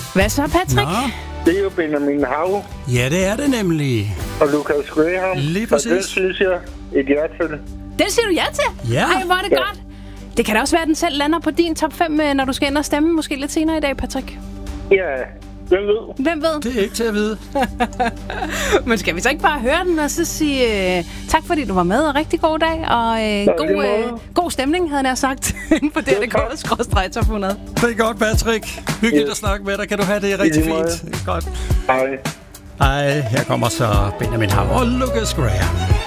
Hvad så, Patrick? Nå. Det er jo Benjamin Hav Ja, det er det nemlig. og Lucas Graham. Lige Og præcis. det synes jeg et ja til. Den siger du ja til? Ja. Ej, hvor er det godt. Det kan da også være, at den selv lander på din top 5, når du skal ind og stemme, måske lidt senere i dag, Patrick. Ja, hvem ved? Hvem ved? Det er ikke til at vide. Men skal vi så ikke bare høre den og så sige tak, fordi du var med, og rigtig god dag, og god stemning, havde jeg sagt, inden for DRDK/top 100. Det er godt, Patrick. Hyggeligt at snakke med dig. Kan du have det rigtig fint? Godt. Hej. Hej, her kommer så Benjamin Hav og Lucas Graham.